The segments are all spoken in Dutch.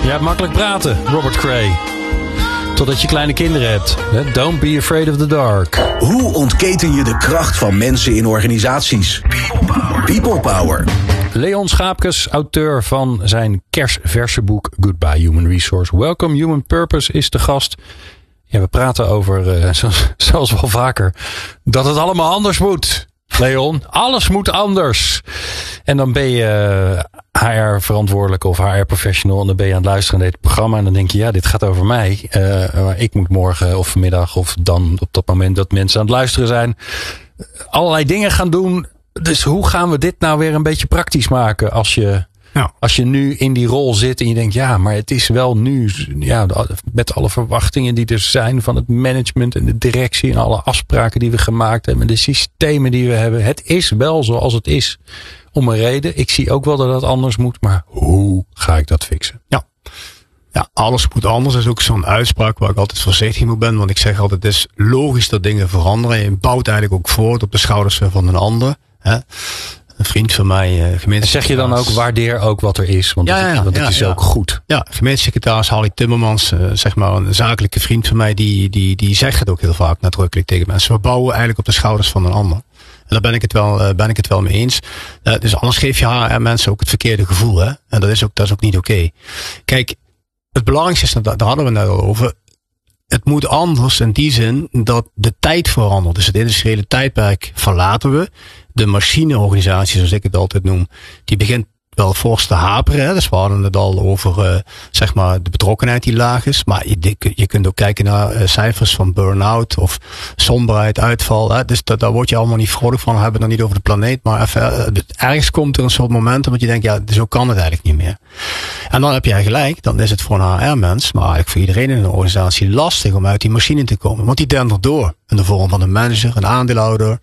Je hebt makkelijk praten, Robert Cray. Totdat je kleine kinderen hebt. Don't be afraid of the dark. Hoe ontketen je de kracht van mensen in organisaties? People Power. Leon Schaapkes, auteur van zijn kersverse boek Goodbye Human Resource. Welcome Human Purpose is de gast. Ja, we praten over, zoals wel vaker, dat het allemaal anders moet. Leon, alles moet anders. En dan ben je HR-verantwoordelijke of HR-professional. En dan ben je aan het luisteren naar dit programma. En dan denk je, ja, dit gaat over mij. Maar ik moet morgen of vanmiddag of dan op dat moment dat mensen aan het luisteren zijn, allerlei dingen gaan doen. Dus hoe gaan we dit nou weer een beetje praktisch maken als je nu in die rol zit en je denkt, ja, maar het is wel nu, ja, met alle verwachtingen die er zijn van het management en de directie en alle afspraken die we gemaakt hebben en de systemen die we hebben. Het is wel zoals het is om een reden. Ik zie ook wel dat het anders moet, maar hoe ga ik dat fixen? Ja, alles moet anders. Dat is ook zo'n uitspraak waar ik altijd voorzichtig mee ben. Want ik zeg altijd, het is logisch dat dingen veranderen. Je bouwt eigenlijk ook voort op de schouders van een ander. Hè? Een vriend van mij, gemeentesecretaris. Zeg je dan ook, waardeer ook wat er is? Want het is ook goed. Ja, gemeentesecretaris Harry Timmermans, zeg maar een zakelijke vriend van mij, die zegt het ook heel vaak nadrukkelijk tegen mensen. We bouwen eigenlijk op de schouders van een ander. En daar ben ik het wel mee eens. Dus anders geef je HR-mensen ook het verkeerde gevoel. Hè? En dat is ook niet oké. Kijk, het belangrijkste is, daar hadden we het net al over. Het moet anders in die zin dat de tijd verandert. Dus het industriële tijdperk verlaten we. De machineorganisatie, zoals ik het altijd noem, die begint wel fors te haperen. Hè? Dus we hadden het al over zeg maar de betrokkenheid die laag is. Maar je kunt ook kijken naar cijfers van burn-out of somberheid, uitval. Hè? Dus daar word je allemaal niet vrolijk van. We hebben het nog niet over de planeet. Maar ergens komt er een soort momentum dat je denkt, ja, zo kan het eigenlijk niet meer. En dan heb jij gelijk. Dan is het voor een HR-mens, maar eigenlijk voor iedereen in een organisatie lastig om uit die machine te komen. Want die dendert door. In de vorm van een manager, een aandeelhouder.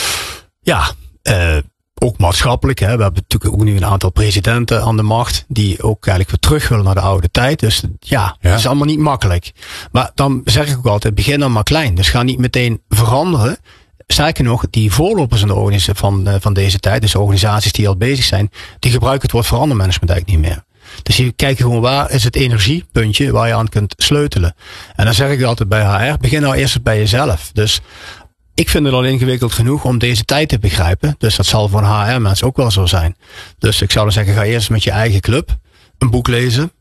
Ja, ook maatschappelijk. Hè. We hebben natuurlijk ook nu een aantal presidenten aan de macht die ook eigenlijk weer terug willen naar de oude tijd. Dus ja, dat is allemaal niet makkelijk. Maar dan zeg ik ook altijd, begin dan maar klein. Dus ga niet meteen veranderen. Sterker nog, die voorlopers in de organisatie van deze tijd, dus organisaties die al bezig zijn, die gebruiken het woord verandermanagement eigenlijk niet meer. Dus je kijkt gewoon, waar is het energiepuntje waar je aan kunt sleutelen. En dan zeg ik altijd bij HR, begin nou eerst bij jezelf. Dus ik vind het al ingewikkeld genoeg om deze tijd te begrijpen. Dus dat zal voor een HR-mens ook wel zo zijn. Dus ik zou dan zeggen, ga eerst met je eigen club een boek lezen.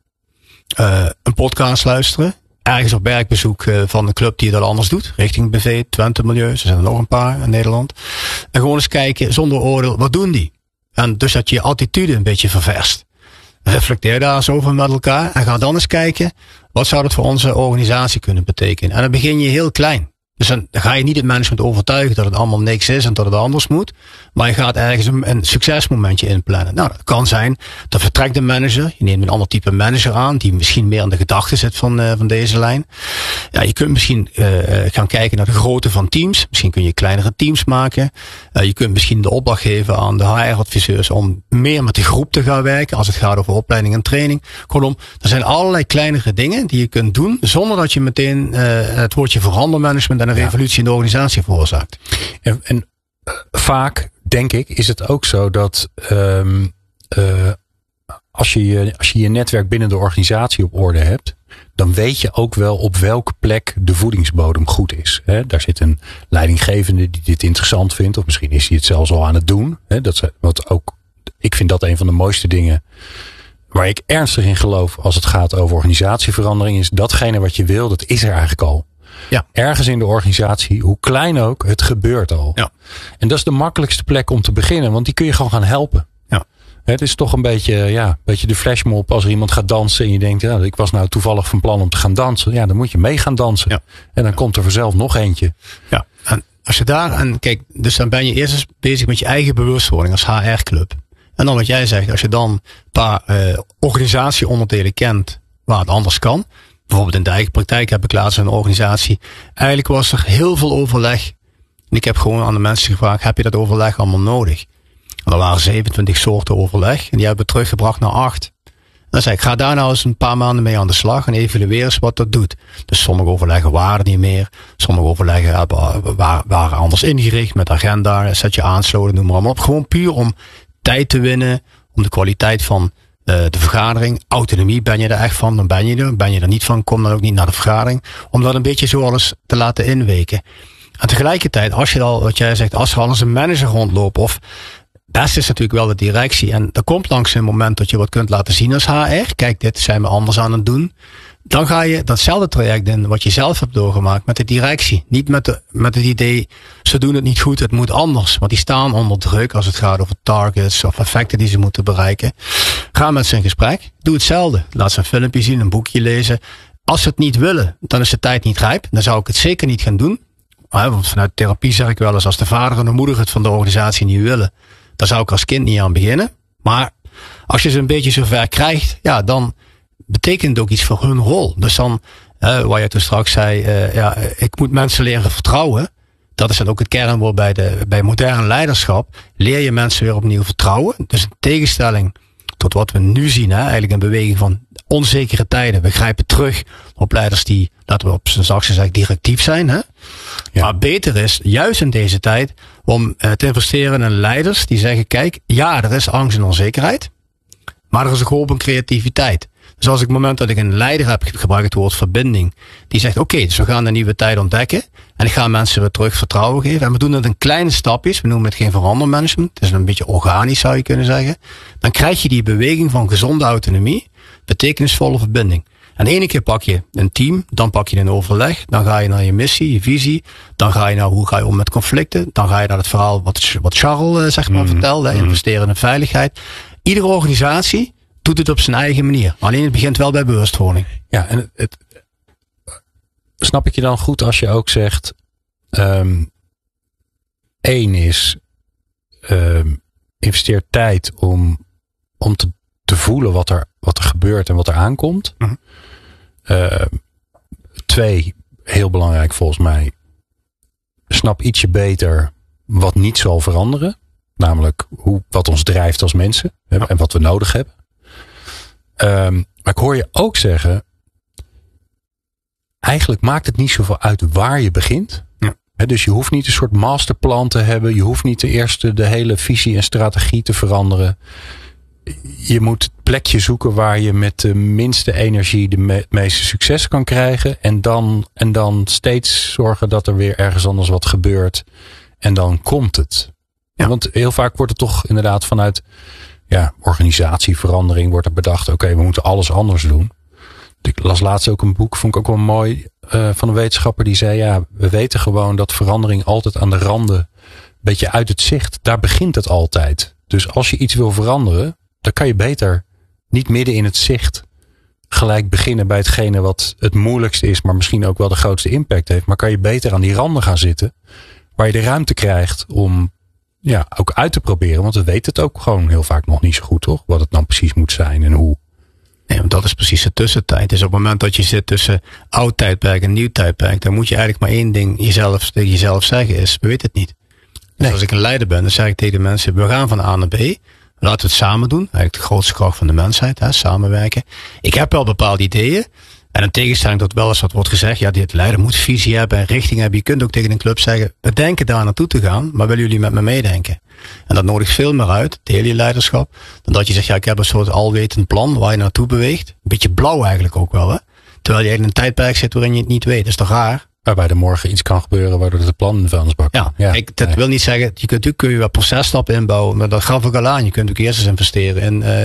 Een podcast luisteren. Ergens op werkbezoek van een club die het al anders doet. Richting BV, Twente Milieu. Er zijn er nog een paar in Nederland. En gewoon eens kijken, zonder oordeel, wat doen die? En dus dat je je attitude een beetje ververst. Reflecteer daar eens over met elkaar. En ga dan eens kijken, wat zou dat voor onze organisatie kunnen betekenen? En dan begin je heel klein. Dus dan ga je niet het management overtuigen dat het allemaal niks is en dat het anders moet. Maar je gaat ergens een succesmomentje inplannen. Nou, dat kan zijn, dan vertrekt de manager. Je neemt een ander type manager aan, die misschien meer aan de gedachten zit van deze lijn. Ja, je kunt misschien gaan kijken naar de grootte van teams. Misschien kun je kleinere teams maken. Je kunt misschien de opdracht geven aan de HR-adviseurs om meer met de groep te gaan werken als het gaat over opleiding en training. Kortom, er zijn allerlei kleinere dingen die je kunt doen zonder dat je meteen het woordje verandermanagement en een revolutie in de organisatie veroorzaakt. En vaak, denk ik, is het ook zo dat als je je netwerk binnen de organisatie op orde hebt, dan weet je ook wel op welke plek de voedingsbodem goed is. Daar zit een leidinggevende die dit interessant vindt, of misschien is hij het zelfs al aan het doen. Ik vind dat een van de mooiste dingen waar ik ernstig in geloof als het gaat over organisatieverandering, is datgene wat je wil, dat is er eigenlijk al. Ja. Ergens in de organisatie, hoe klein ook, het gebeurt al. Ja. En dat is de makkelijkste plek om te beginnen, want die kun je gewoon gaan helpen. Ja. Het is toch een beetje de flashmob als er iemand gaat dansen en je denkt, ja, ik was nou toevallig van plan om te gaan dansen. Ja, dan moet je mee gaan dansen. Ja. En dan komt er vanzelf nog eentje. Ja, en als je kijk, dus dan ben je eerst eens bezig met je eigen bewustwording als HR-club. En dan wat jij zegt, als je dan een paar organisatieonderdelen kent waar het anders kan. Bijvoorbeeld in de eigen praktijk heb ik laatst een organisatie. Eigenlijk was er heel veel overleg. En ik heb gewoon aan de mensen gevraagd, heb je dat overleg allemaal nodig? En er waren 27 soorten overleg. En die hebben we teruggebracht naar 8. En dan zei ik, ga daar nou eens een paar maanden mee aan de slag. En evalueer eens wat dat doet. Dus sommige overleggen waren niet meer. Sommige overleggen waren anders ingericht. Met agenda, zet je aansloten, noem maar op. Gewoon puur om tijd te winnen. Om de kwaliteit van de vergadering. Autonomie, ben je er echt van, dan ben je er. Ben je er niet van, kom dan ook niet naar de vergadering. Om dat een beetje zo alles te laten inweken. En tegelijkertijd, als je al, wat jij zegt, als er al eens een manager rondloopt, of best is natuurlijk wel de directie. En er komt langs een moment dat je wat kunt laten zien als HR. Kijk, dit zijn we anders aan het doen. Dan ga je datzelfde traject in wat je zelf hebt doorgemaakt met de directie. Niet met het idee, ze doen het niet goed, het moet anders. Want die staan onder druk als het gaat over targets of effecten die ze moeten bereiken. Ga met ze in gesprek. Doe hetzelfde. Laat ze een filmpje zien, een boekje lezen. Als ze het niet willen, dan is de tijd niet rijp. Dan zou ik het zeker niet gaan doen. Want vanuit therapie zeg ik wel eens, als de vader en de moeder het van de organisatie niet willen, daar zou ik als kind niet aan beginnen. Maar als je ze een beetje zover krijgt, ja, dan betekent het ook iets voor hun rol. Dus dan, waar je toen straks zei, ik moet mensen leren vertrouwen. Dat is dan ook het kernwoord bij modern leiderschap. Leer je mensen weer opnieuw vertrouwen. Dus in tegenstelling tot wat we nu zien, eigenlijk een beweging van onzekere tijden. We grijpen terug op leiders die, laten we op zijn zachtste zeggen, directief zijn. Hè? Ja. Maar beter is, juist in deze tijd, om te investeren in leiders die zeggen, kijk, ja, er is angst en onzekerheid. Maar er is ook hoop en creativiteit. Dus als ik op het moment dat ik een leider heb, gebruik het woord verbinding. Die zegt, oké, dus we gaan de nieuwe tijd ontdekken. En ik ga mensen weer terug vertrouwen geven. En we doen het in kleine stapjes. We noemen het geen verandermanagement. Het is een beetje organisch, zou je kunnen zeggen. Dan krijg je die beweging van gezonde autonomie. Betekenisvolle verbinding. En de ene keer pak je een team. Dan pak je een overleg. Dan ga je naar je missie, je visie. Dan ga je naar hoe ga je om met conflicten. Dan ga je naar het verhaal wat Charles vertelde. Investeren in veiligheid. Iedere organisatie doet het op zijn eigen manier. Alleen het begint wel bij bewustwording. Ja, en snap ik je dan goed als je ook zegt, één is, investeer tijd om te voelen wat er gebeurt en wat er aankomt. Twee, heel belangrijk volgens mij, snap ietsje beter wat niet zal veranderen. Namelijk wat ons drijft als mensen en wat we nodig hebben. Maar ik hoor je ook zeggen, eigenlijk maakt het niet zoveel uit waar je begint. Ja. Dus je hoeft niet een soort masterplan te hebben. Je hoeft niet de hele visie en strategie te veranderen. Je moet het plekje zoeken waar je met de minste energie het meeste succes kan krijgen. En dan steeds zorgen dat er weer ergens anders wat gebeurt. En dan komt het. Ja. Want heel vaak wordt het toch inderdaad vanuit organisatieverandering wordt er bedacht, oké, we moeten alles anders doen. Ik las laatst ook een boek, vond ik ook wel mooi, van een wetenschapper die zei, we weten gewoon dat verandering altijd aan de randen, een beetje uit het zicht, daar begint het altijd. Dus als je iets wil veranderen, dan kan je beter niet midden in het zicht gelijk beginnen bij hetgene wat het moeilijkste is, maar misschien ook wel de grootste impact heeft. Maar kan je beter aan die randen gaan zitten, waar je de ruimte krijgt om ook uit te proberen. Want we weten het ook gewoon heel vaak nog niet zo goed, toch? Wat het dan precies moet zijn en hoe. Nee, want dat is precies de tussentijd. Dus op het moment dat je zit tussen oud tijdperk en nieuw tijdperk, dan moet je eigenlijk maar één ding tegen jezelf zeggen is, we weten het niet. Dus als ik een leider ben, dan zeg ik tegen de mensen, we gaan van A naar B. Laten we het samen doen. Eigenlijk de grootste kracht van de mensheid, samenwerken. Ik heb wel bepaalde ideeën. En in tegenstelling tot wel eens wat wordt gezegd, dit leider moet visie hebben en richting hebben. Je kunt ook tegen een club zeggen, we denken daar naartoe te gaan, maar willen jullie met me meedenken? En dat nodigt veel meer uit, deel je leiderschap, dan dat je zegt, ik heb een soort alwetend plan waar je naartoe beweegt. Een beetje blauw eigenlijk ook wel, hè? Terwijl je in een tijdperk zit waarin je het niet weet. Dat is toch raar? Waarbij er morgen iets kan gebeuren waardoor het plan in de vuilnisbak komt. Dat wil niet zeggen, kun je wel processtappen inbouwen, maar dat gaf ik al aan. Je kunt ook eerst eens investeren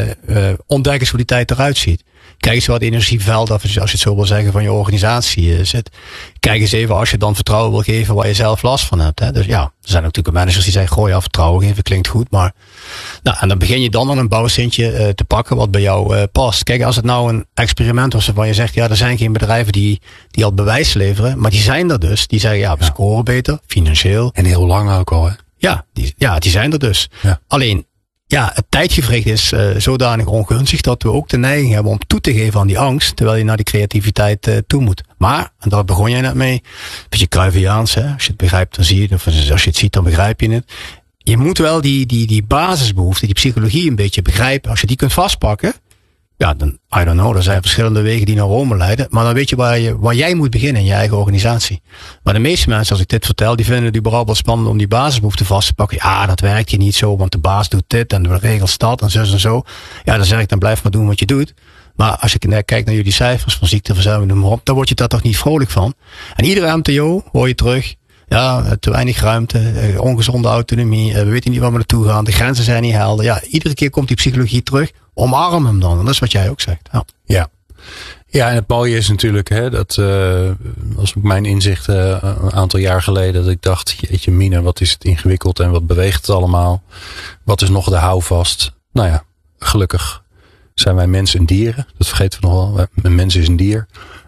in ontdekken eens hoe die tijd eruit ziet. Kijk eens wat energieveld, als je het zo wil zeggen, van je organisatie zit. Kijk eens even als je dan vertrouwen wil geven waar je zelf last van hebt. Hè. Dus er zijn natuurlijk managers die zeggen, vertrouwen geven klinkt goed. Maar en dan begin je dan aan een bouwsteentje te pakken wat bij jou past. Kijk, als het nou een experiment was waarvan je zegt, er zijn geen bedrijven die al bewijs leveren. Maar die zijn er dus. Die zeggen, we scoren beter, financieel. En heel lang ook al, hè? Die zijn er dus. Ja. Alleen, het tijdgevricht is zodanig ongunstig dat we ook de neiging hebben om toe te geven aan die angst, terwijl je naar die creativiteit toe moet. Maar, en daar begon jij net mee, een beetje Cruyffiaans, als je het begrijpt dan zie je het, of als je het ziet dan begrijp je het. Je moet wel die basisbehoeften, die psychologie een beetje begrijpen. Als je die kunt vastpakken, Ja, dan, I don't know. Er zijn verschillende wegen die naar Rome leiden. Maar dan weet je waar jij moet beginnen in je eigen organisatie. Maar de meeste mensen, als ik dit vertel, die vinden het überhaupt wel spannend om die basisbehoeften vast te pakken. Ja, dat werkt hier niet zo, want de baas doet dit en de regels dat en zo. Ja, dan zeg ik, dan blijf maar doen wat je doet. Maar als je kijkt naar jullie cijfers van ziekteverzuim, noem maar op, dan word je daar toch niet vrolijk van. En iedere MTO hoor je terug. Ja, te weinig ruimte, ongezonde autonomie, we weten niet waar we naartoe gaan, de grenzen zijn niet helder. Ja, iedere keer komt die psychologie terug. Omarm hem dan. En dat is wat jij ook zegt. Ja, en het mooie is natuurlijk, dat was ook mijn inzicht een aantal jaar geleden, dat ik dacht, jeetje mina, wat is het ingewikkeld en wat beweegt het allemaal? Wat is nog de houvast? Nou ja, gelukkig zijn wij mensen en dieren. Dat vergeten we nog wel. Een mens is een dier.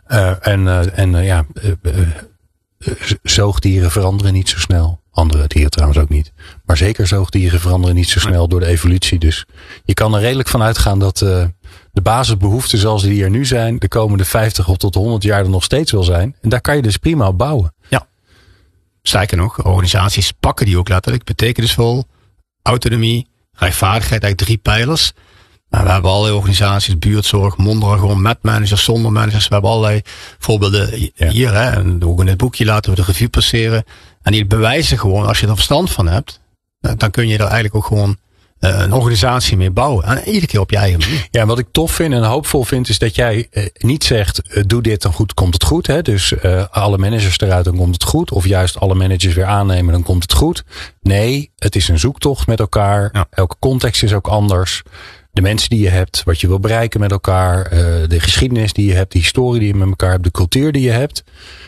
Zoogdieren veranderen niet zo snel. Andere dieren trouwens ook niet. Maar zeker zoogdieren veranderen niet zo snel door de evolutie. Dus je kan er redelijk van uitgaan dat de basisbehoeften zoals die er nu zijn, de komende 50 tot 100 jaar er nog steeds wel zijn. En daar kan je dus prima op bouwen. Ja. Sterker nog, organisaties pakken die ook letterlijk. Betekenisvol, autonomie, rechtvaardigheid, eigenlijk 3 pijlers. Nou, we hebben allerlei organisaties, buurtzorg, Mondragon, met managers, zonder managers. We hebben allerlei voorbeelden hier. Hè, en ook in het boekje laten we de revue passeren. En die bewijzen gewoon, als je er verstand van hebt, dan kun je er eigenlijk ook gewoon een organisatie mee bouwen. En iedere keer op je eigen manier. Ja, wat ik tof vind en hoopvol vind, is dat jij niet zegt, doe dit, dan komt het goed. Hè? Dus alle managers eruit, dan komt het goed. Of juist alle managers weer aannemen, dan komt het goed. Nee, het is een zoektocht met elkaar. Ja. Elke context is ook anders. De mensen die je hebt, wat je wil bereiken met elkaar, de geschiedenis die je hebt, de historie die je met elkaar hebt, de cultuur die je hebt.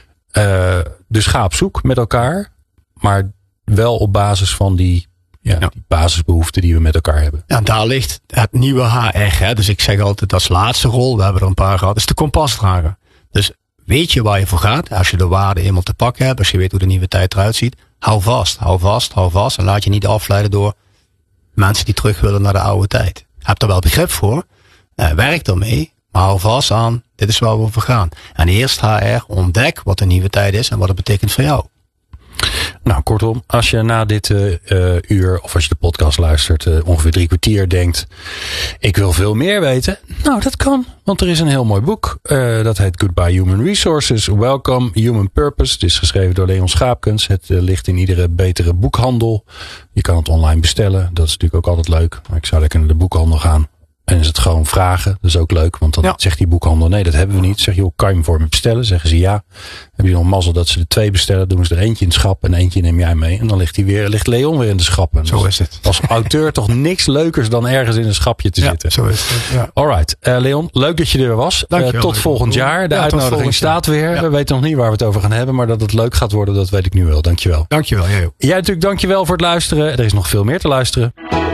Dus ga op zoek met elkaar, maar wel op basis van die basisbehoeften die we met elkaar hebben. Ja, daar ligt het nieuwe HR. Hè? Dus ik zeg altijd als laatste rol, we hebben er een paar gehad, is de kompasdrager. Dus weet je waar je voor gaat, als je de waarde eenmaal te pakken hebt, als je weet hoe de nieuwe tijd eruit ziet, hou vast en laat je niet afleiden door mensen die terug willen naar de oude tijd. Heb er wel begrip voor, werk ermee, maar hou vast aan, dit is waar we voor gaan. En eerst HR, ontdek wat de nieuwe tijd is en wat het betekent voor jou. Nou, kortom, als je na dit uur, of als je de podcast luistert, ongeveer 3 kwartier denkt, ik wil veel meer weten. Nou, dat kan, want er is een heel mooi boek. Dat heet Goodbye Human Resources, Welcome Human Purpose. Het is geschreven door Leon Schaapkens. Het ligt in iedere betere boekhandel. Je kan het online bestellen. Dat is natuurlijk ook altijd leuk. Maar ik zou lekker naar de boekhandel gaan. En is het gewoon vragen. Dat is ook leuk. Want dan zegt die boekhandel, nee, dat hebben we niet. Zeg je, kan je hem voor me bestellen? Zeggen ze ja. Heb je nog mazzel dat ze er 2 bestellen. Doen ze er eentje in het schap en eentje neem jij mee. En dan ligt Leon weer in de schappen. Zo is het. Als auteur toch niks leukers dan ergens in een schapje te zitten. Zo is het. Ja. Alright. Leon, leuk dat je er was. Tot volgend jaar. De uitnodiging staat weer. Ja. We weten nog niet waar we het over gaan hebben. Maar dat het leuk gaat worden, dat weet ik nu wel. Dankjewel. Dankjewel. Jij natuurlijk dankjewel voor het luisteren. Er is nog veel meer te luisteren.